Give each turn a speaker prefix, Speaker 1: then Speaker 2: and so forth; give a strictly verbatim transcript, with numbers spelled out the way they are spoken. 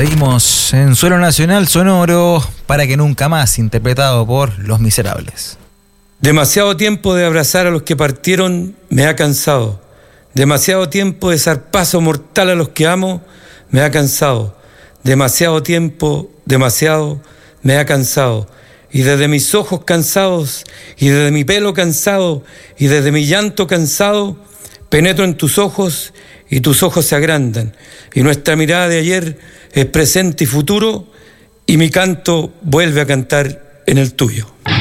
Speaker 1: Seguimos en Suelo Nacional Sonoro, Para que nunca más, interpretado por Los Miserables.
Speaker 2: Demasiado tiempo de abrazar a los que partieron me ha cansado. Demasiado tiempo de zarpazo mortal a los que amo me ha cansado. Demasiado tiempo, demasiado, me ha cansado. Y desde mis ojos cansados, y desde mi pelo cansado, y desde mi llanto cansado, penetro en tus ojos y tus ojos se agrandan. Y nuestra mirada de ayer es presente y futuro, y mi canto vuelve a cantar en el tuyo.